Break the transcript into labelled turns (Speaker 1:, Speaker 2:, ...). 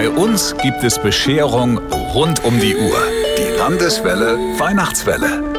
Speaker 1: Bei uns gibt es Bescherung rund um die Uhr. Die Landeswelle Weihnachtswelle.